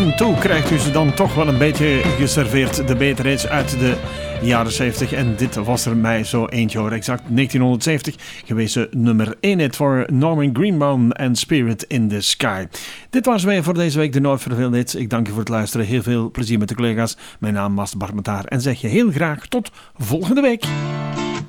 en toe krijgt u ze dan toch wel een beetje geserveerd. De betere hits uit de jaren 70. En dit was er mij zo eentje hoor. Exact 1970 gewezen nummer 1 hit voor Norman Greenbaum en Spirit in the Sky. Dit was weer voor deze week de Nooit Verveelde Hits. Ik dank je voor het luisteren. Heel veel plezier met de collega's. Mijn naam was Bart Metaar en zeg je heel graag tot volgende week.